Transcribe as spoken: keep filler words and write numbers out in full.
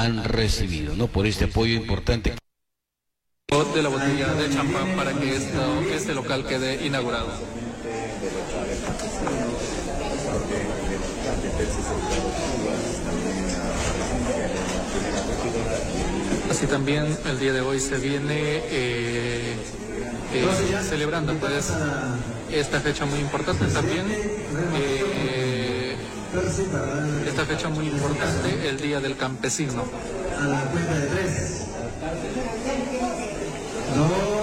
han recibido, ¿no? Por este apoyo importante de la botella de champán para que esto, este local quede inaugurado. Así también el día de hoy se viene eh, eh, celebrando pues esta fecha muy importante también, eh, esta fecha muy importante, el Día del Campesino. A la cuenta de tres. Dos.